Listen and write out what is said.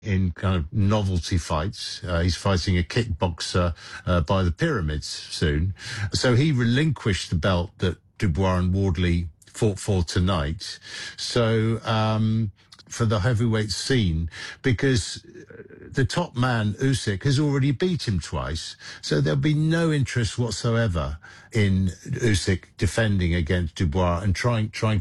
in kind of novelty fights. He's fighting a kickboxer by the pyramids soon. So he relinquished the belt that Dubois and Wardley fought for tonight. So for the heavyweight scene, because the top man, Usyk, has already beat him twice. So there'll be no interest whatsoever in Usyk defending against Dubois and trying